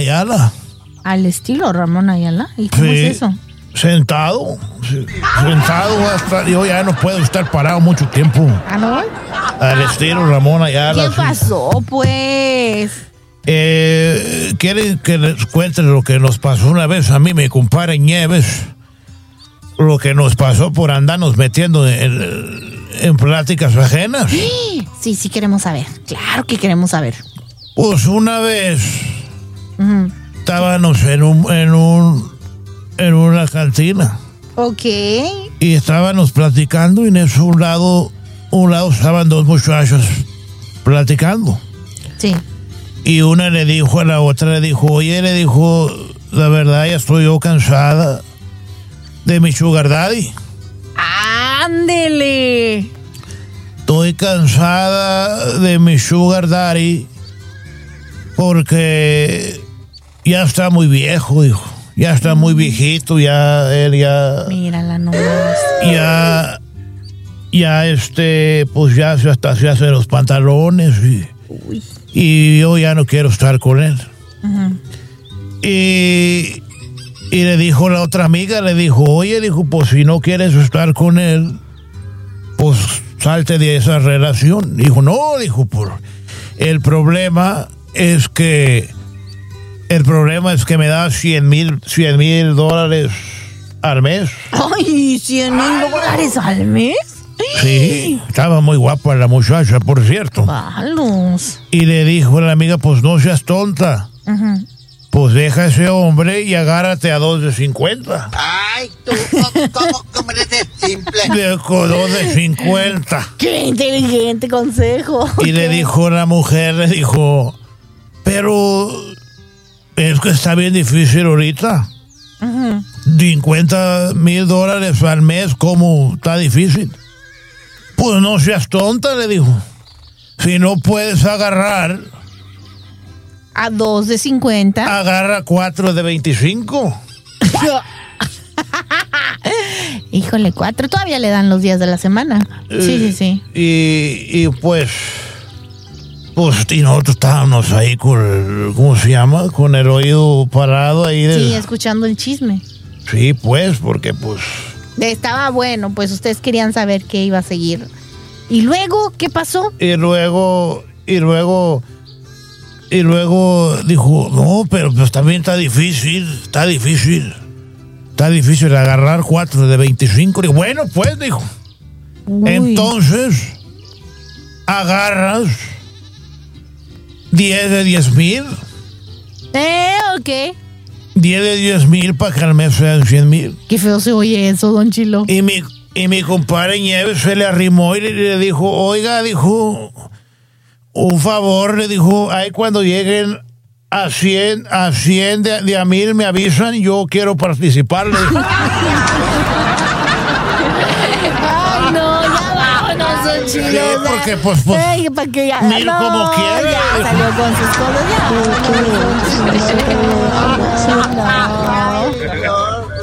Ayala. ¿Al estilo Ramón Ayala? ¿Y cómo es eso? Sentado hasta yo ya no puedo estar parado mucho tiempo. ¿Ah, no? Al estilo Ramón Ayala. ¿Qué pasó, pues? ¿Quieren que les cuente lo que nos pasó una vez a mí, mi compadre Nieves? Lo que nos pasó por andarnos metiendo en pláticas ajenas. Sí, queremos saber. Claro que queremos saber. Pues una vez estábamos en una cantina. Ok. Y estábamos platicando y en eso un lado estaban dos muchachos platicando. Sí. Y una le dijo a la otra, oye, la verdad ya estoy yo cansada de mi sugar daddy. ¡Ándele! Estoy cansada de mi sugar daddy porque ya está muy viejo, hijo. Ya está muy viejito, él ya... Mírala nomás. Pues ya hasta se hace los pantalones y yo ya no quiero estar con él. Y le dijo la otra amiga, oye, pues si no quieres estar con él, pues salte de esa relación. Dijo, no, el problema es que me da $100,000 al mes. ¡Ay, $100,000 al mes! Sí, estaba muy guapa la muchacha, por cierto. ¡Valos! Y le dijo la amiga, pues no seas tonta. Pues deja a ese hombre y agárrate a 2 de 50. Ay, tú, ¿cómo eres de simple? Dejo 2 de 50. ¡Qué inteligente consejo! Y le dijo la mujer, pero es que está bien difícil ahorita. $50,000 al mes, ¿cómo está difícil? Pues no seas tonta, le dijo. Si no puedes agarrar a 2 de 50, agarra 4 de 25. Híjole, 4 todavía le dan los días de la semana. Sí. Y pues y nosotros estábamos ahí con ¿cómo se llama? Con el oído parado ahí. Sí, escuchando el chisme. Sí, pues, porque pues... Estaba bueno, pues ustedes querían saber qué iba a seguir. ¿Y luego qué pasó? Y luego dijo, no, pero pues también está difícil agarrar 4 de 25. Y bueno, pues, dijo. Entonces, agarras 10 de 10,000. Ok. 10 de 10,000 para que al mes sean 100,000. Qué feo se oye eso, don Chilo. Y mi compadre Nieves se le arrimó y le dijo, oiga, un favor, le dijo, ahí cuando lleguen a 100 de a 1,000 me avisan, yo quiero participar. Le dijo. Ay, no, ya vámonos, don Chilo. Sí, porque pues para que ya, mira como quiere. Ya salió con sus cosas, ya.